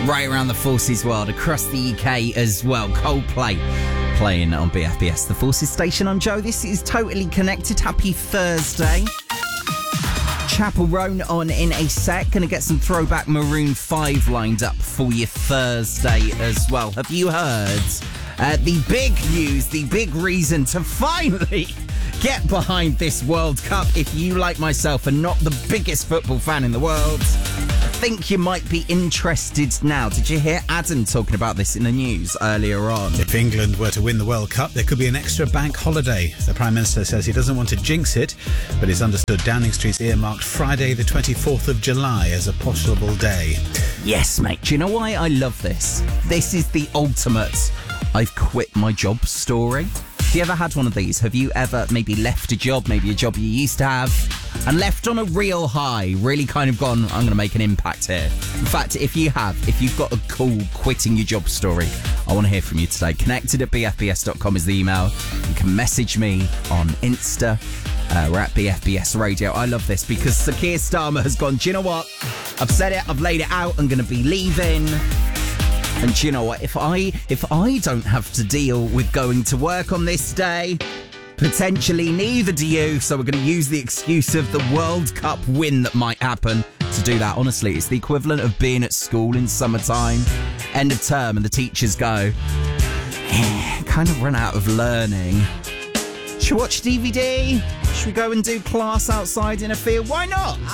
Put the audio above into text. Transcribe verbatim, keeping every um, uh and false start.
right around the Forces world, across the U K as well. Coldplay playing on B F B S, the Forces station. I'm Joe. This is Totally Connected. Happy Thursday. Chapel Roan on in a sec. Gonna get some throwback Maroon five lined up for you Thursday as well. Have you heard uh, the big news, the big reason to finally get behind this World Cup? If you, like myself, are not the biggest football fan in the world, I think you might be interested now. Did you hear Adam talking about this in the news earlier on? If England were to win the World Cup, there could be an extra bank holiday. The Prime Minister says he doesn't want to jinx it, but it's understood Downing Street's earmarked Friday the twenty-fourth of July as a possible day. Yes, mate. Do you know why I love this? This is the ultimate I've quit my job story. Have you ever had one of these? Have you ever maybe left a job, maybe a job you used to have, and left on a real high, really kind of gone, I'm going to make an impact here? In fact, if you have, if you've got a cool quitting your job story, I want to hear from you today. Connected at b f b s dot com is the email. You can message me on Insta. Uh, we're at B F B S Radio. I love this because Sir Keir Starmer has gone, do you know what? I've said it, I've laid it out, I'm going to be leaving. And do you know what? If I if I don't have to deal with going to work on this day, potentially neither do you. So we're going to use the excuse of the World Cup win that might happen to do that. Honestly, it's the equivalent of being at school in summertime, end of term, and the teachers go, eh, kind of run out of learning. Should we watch D V D? Should we go and do class outside in a field? Why not?